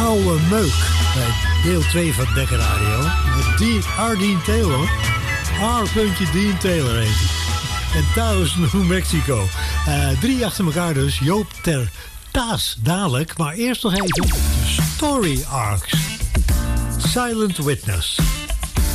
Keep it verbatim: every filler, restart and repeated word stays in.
oude meuk bij deel twee van Dekker Radio. Met Dean, R. Dean Taylor. R. Dean Taylor heet hij. En Taos, New Mexico. Uh, drie achter elkaar dus. Joop ter Taas dadelijk. Maar eerst nog even de Story Arcs. Silent Witness.